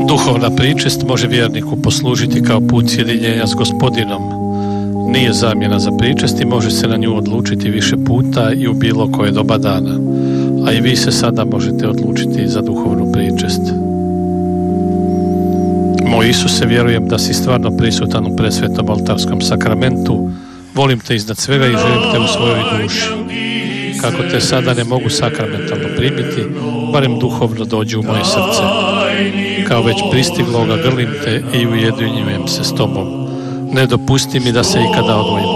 Duhovna pričest može vjerniku poslužiti kao put sjedinjenja s Gospodinom. Nije zamjena za pričest i može se na nju odlučiti više puta i u bilo koje doba dana. A i vi se sada možete odlučiti za duhovnu pričest. Moj Isuse, vjerujem da si stvarno prisutan u presvetom oltarskom sakramentu. Volim te iznad svega i želim te u svojoj duši. Kako te sada ne mogu sakramentalno primiti, barem duhovno dođi u moje srce. Kao već pristigloga grlim te i ujedinjujem se s tobom. Ne dopusti mi da se ikada odvojim